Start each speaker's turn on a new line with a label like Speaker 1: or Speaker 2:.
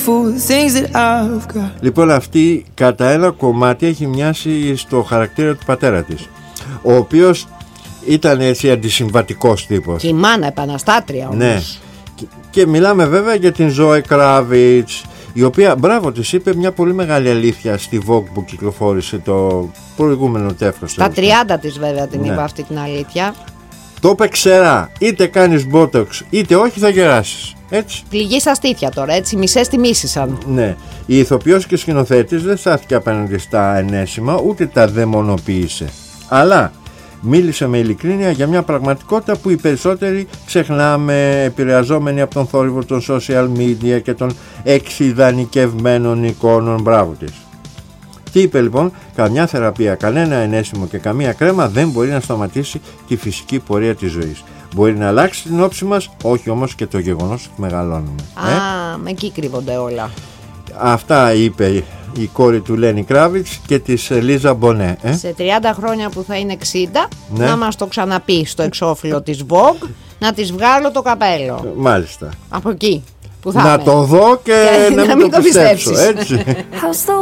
Speaker 1: Λοιπόν, αυτή κατά ένα κομμάτι έχει μοιάσει στο χαρακτήρα του πατέρα της, ο οποίος ήταν έτσι αντισυμβατικός τύπος.
Speaker 2: Και η μάνα επαναστάτρια όμως.
Speaker 1: Ναι. Και μιλάμε βέβαια για την Zoe Kravitz, η οποία, μπράβο της, είπε μια πολύ μεγάλη αλήθεια στη Vogue που κυκλοφόρησε το προηγούμενο τεύχος.
Speaker 2: Στα 30 της βέβαια την είπε αυτή την αλήθεια.
Speaker 1: Το είπε ξερά, είτε κάνεις botox είτε όχι θα γεράσεις. Έτσι.
Speaker 2: Πληγή στα στήθια τώρα, έτσι, μισές τη μίσησαν.
Speaker 1: Ναι. Η ηθοποιός και σκηνοθέτης δεν στάθηκε απέναντι στα ενέσιμα, ούτε τα δαιμονοποίησε. Αλλά μίλησε με ειλικρίνεια για μια πραγματικότητα που οι περισσότεροι ξεχνάμε, επηρεαζόμενοι από τον θόρυβο των social media και των εξειδανικευμένων εικόνων. Μπράβο της. Τι είπε λοιπόν? Καμιά θεραπεία, κανένα ενέσιμο και καμία κρέμα δεν μπορεί να σταματήσει τη φυσική πορεία της ζωής. Μπορεί να αλλάξει την όψη μας, όχι όμως και το γεγονός ότι μεγαλώνουμε.
Speaker 2: Με εκεί κρύβονται όλα.
Speaker 1: Αυτά είπε η κόρη του Λένι Κράβιτς και της Λίζα Μπονέ.
Speaker 2: Σε 30 χρόνια που θα είναι 60, να μας το ξαναπεί στο εξώφυλλο της Vogue, να της βγάλω το καπέλο.
Speaker 1: Μάλιστα.
Speaker 2: Από εκεί που θα
Speaker 1: να το δω και να μην το πιστέψω, έτσι.